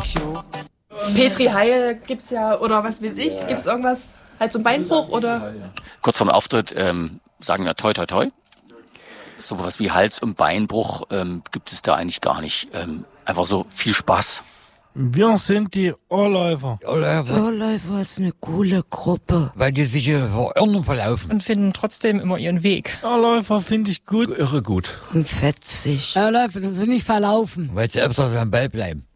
Petri Heil gibt's ja, oder was weiß ich, gibt's irgendwas, halt so ein Beinbruch oder? Kurz vorm Auftritt sagen wir toi toi toi. So was wie Hals- und Beinbruch gibt es da eigentlich gar nicht. Einfach so viel Spaß. Wir sind die Ohrläufer. Ohrläufer ist eine coole Gruppe, weil die sich verirren und verlaufen. Und finden trotzdem immer ihren Weg. Ohrläufer finde ich gut. Irre gut. Und fetzig. Ohrläufer, das sind nicht verlaufen. Weil sie öfters am Ball bleiben.